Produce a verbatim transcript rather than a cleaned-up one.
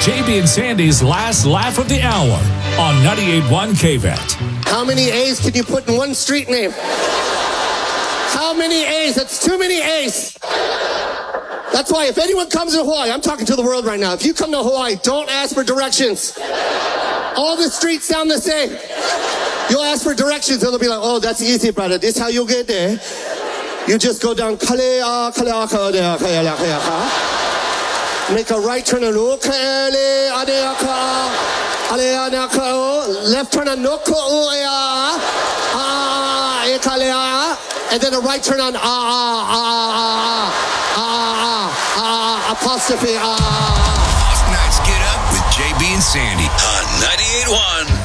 J B and Sandy's last laugh of the hour on ninety-eight point one K V E T. How many A's can you put in one street name? How many A's? That's too many A's. That's why if anyone comes to Hawaii, I'm talking to the world right now. If you come to Hawaii, don't ask for directions. All the streets sound the same. You'll ask for directions and they'll be like, oh, that's easy, brother. This is how you get there. You just go down, Kalea, Kalea, Kalea, Kalea, Kalea. Make a right turn and look, left turn and look, and then a right turn on ah ah ah ah ah apostrophe ah. Nights Get Up with J B and Sandy on ninety-eight point one